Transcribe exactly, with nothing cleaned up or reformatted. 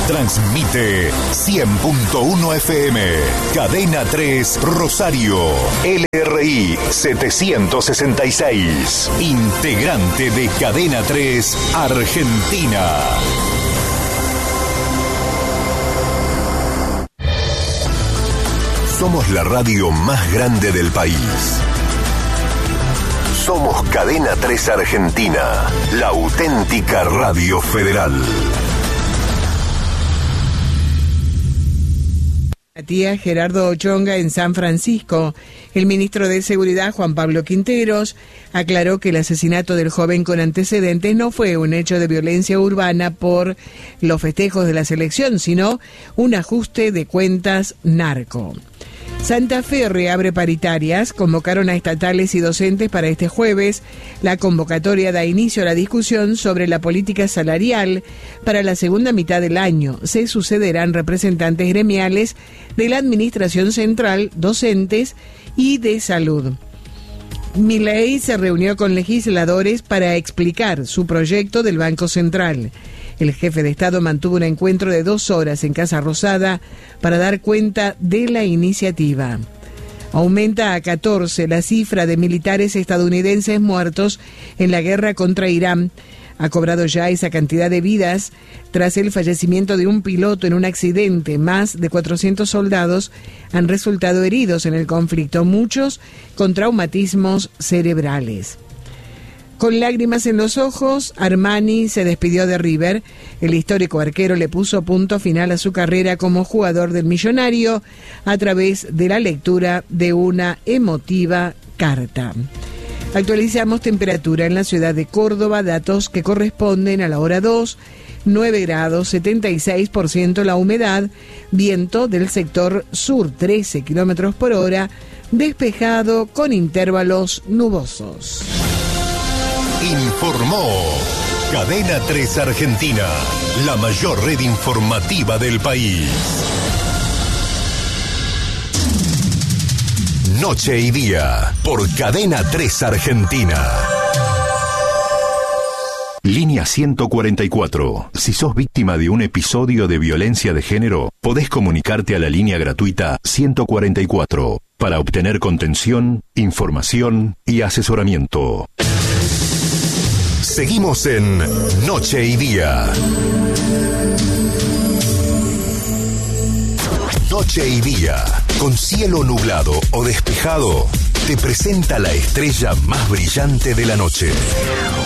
Transmite cien punto uno F M. Cadena tres Rosario. L R I setecientos sesenta y seis. Integrante de Cadena tres Argentina. Somos la radio más grande del país. Somos Cadena tres Argentina, la auténtica radio federal. Tía Gerardo Ochonga en San Francisco. El ministro de Seguridad, Juan Pablo Quinteros, aclaró que el asesinato del joven con antecedentes no fue un hecho de violencia urbana por los festejos de la selección, sino un ajuste de cuentas narco. Santa Fe reabre paritarias, convocaron a estatales y docentes para este jueves. La convocatoria da inicio a la discusión sobre la política salarial para la segunda mitad del año. Se sucederán representantes gremiales de la Administración Central, docentes y de salud. Milei se reunió con legisladores para explicar su proyecto del Banco Central. El jefe de Estado mantuvo un encuentro de dos horas en Casa Rosada para dar cuenta de la iniciativa. Aumenta a catorce la cifra de militares estadounidenses muertos en la guerra contra Irán. Ha cobrado ya esa cantidad de vidas tras el fallecimiento de un piloto en un accidente. Más de cuatrocientos soldados han resultado heridos en el conflicto, muchos con traumatismos cerebrales. Con lágrimas en los ojos, Armani se despidió de River. El histórico arquero le puso punto final a su carrera como jugador del Millonario a través de la lectura de una emotiva carta. Actualizamos temperatura en la ciudad de Córdoba, datos que corresponden a la hora dos, nueve grados, setenta y seis por ciento la humedad, viento del sector sur, trece kilómetros por hora, despejado con intervalos nubosos. Informó Cadena tres Argentina, la mayor red informativa del país. Noche y día, por Cadena tres Argentina. Línea ciento cuarenta y cuatro. Si sos víctima de un episodio de violencia de género, podés comunicarte a la línea gratuita ciento cuarenta y cuatro para obtener contención, información y asesoramiento. Seguimos en Noche y Día. Noche y Día, con cielo nublado o despejado, te presenta la estrella más brillante de la noche.